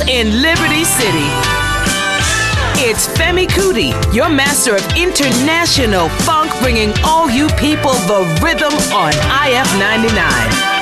in Liberty City. It's Femi Kuti, your master of international funk, bringing all you people the rhythm on IF 99.